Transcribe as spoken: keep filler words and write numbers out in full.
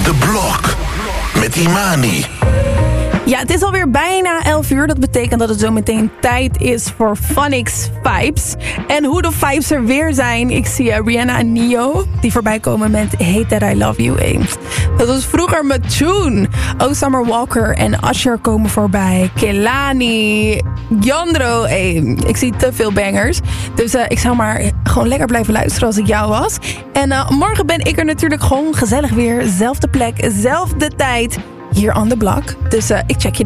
The Block met Imani. Ja, het is alweer bijna elf uur. Dat betekent dat het zo meteen tijd is voor Phonics Vibes. En hoe de vibes er weer zijn. Ik zie uh, Rihanna en Nio die voorbij komen met Hate That I Love You. Hey. Dat was vroeger met Tune. Oh, Summer Walker en Usher komen voorbij. Kehlani, Jandro. Hey. Ik zie te veel bangers. Dus uh, ik zou maar gewoon lekker blijven luisteren als ik jou was. En uh, morgen ben ik er natuurlijk gewoon gezellig weer. Zelfde plek, zelfde tijd. Hier on the block. Dus uh, ik check je.